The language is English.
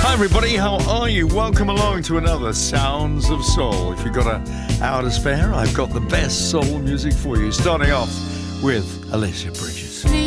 Everybody, how are you? Welcome along to another Sounds of Soul. If you've got an hour to spare, I've got the best soul music for you. Starting off with Alicia Bridges.